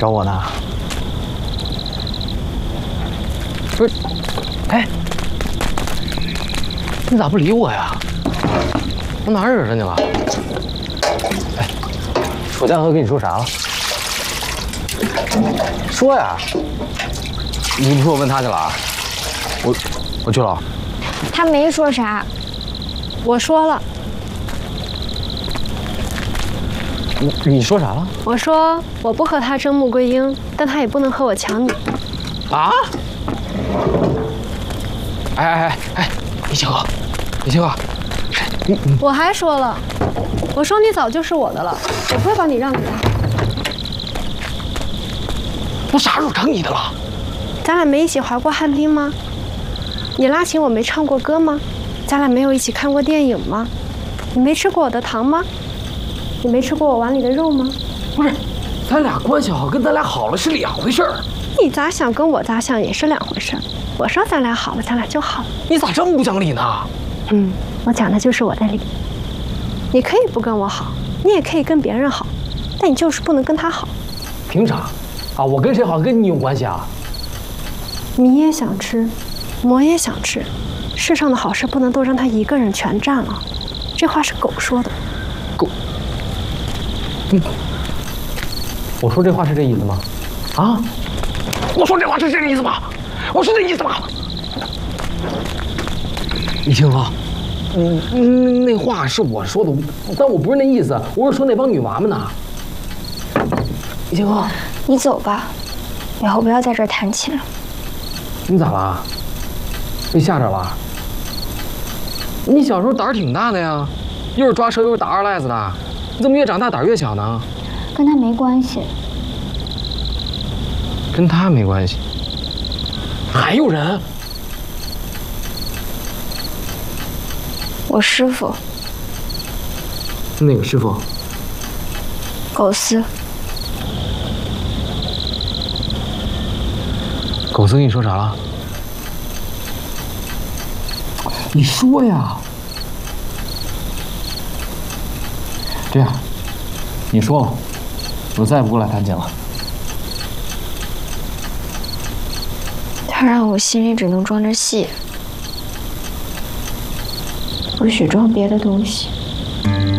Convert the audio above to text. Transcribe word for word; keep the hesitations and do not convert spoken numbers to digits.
找我呢？不是，哎，你咋不理我呀？我哪惹着你了？哎，楚江河跟你说啥了？说呀！你不说我问他去了啊？我我去了。 他没说啥，我说了。 你你说啥了？ 我说我不和他争穆桂英，但他也不能和我抢你。 啊！哎哎哎哎，李清河，李清河，你你我还说了，我说你早就是我的了，我不会把你让给他。 我啥时候成你的了？ 咱俩没一起滑过旱冰吗？你拉琴我没唱过歌吗？咱俩没有一起看过电影吗？你没吃过我的糖吗？你没吃过我碗里的肉吗？ 不是，咱俩关系好跟咱俩好了是两回事儿。 你咋想跟我咋想也是两回事儿。我说咱俩好了，咱俩就好了。 你咋这么不讲理呢？ 嗯，我讲的就是我的理。你可以不跟我好，你也可以跟别人好，但你就是不能跟他好。 凭啥？啊，我跟谁好跟你有关系啊？ 米也想吃，馍也想吃，世上的好事不能都让他一个人全占了。这话是狗说的。 狗？嗯，我说这话是这意思吗？啊？我说这话是这个意思吗？我是这意思吗？李清河，嗯嗯，那话是我说的，但我不是那意思，我是说那帮女娃们呢。李清河， 你走吧，以后不要在这儿弹琴了。 你咋了？被吓着了？你小时候胆儿挺大的呀，又是抓蛇又是打二赖子的，你怎么越长大胆儿越小呢？ 跟他没关系。 跟他没关系。还有人？ 我师傅。 哪个师傅？ 狗司。 狗司跟你说啥了？你说呀。这样，你说了，我再也不过来弹琴了。 他让我心里只能装着戏，不许装别的东西。